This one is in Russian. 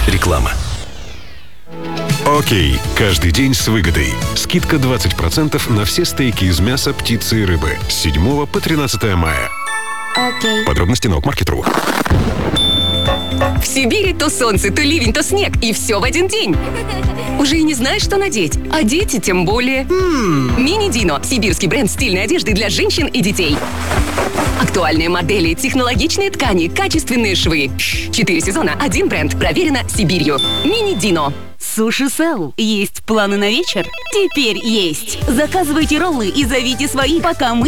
Реклама. Окей, каждый день с выгодой. Скидка 20% на все стейки из мяса, птицы и рыбы. С 7 по 13 мая. Окей. Подробности на Окмаркет.ру. В Сибири то солнце, то ливень, то снег. И все в один день. Уже и не знаешь, что надеть. А дети тем более. Мини Дино. Сибирский бренд стильной одежды для женщин и детей. Актуальные модели, технологичные ткани, качественные швы. 4 сезона, 1 бренд. Проверено Сибирью. Мини Дино. Суши Сэл. Есть планы на вечер? Теперь есть. Заказывайте роллы и зовите своих, пока мы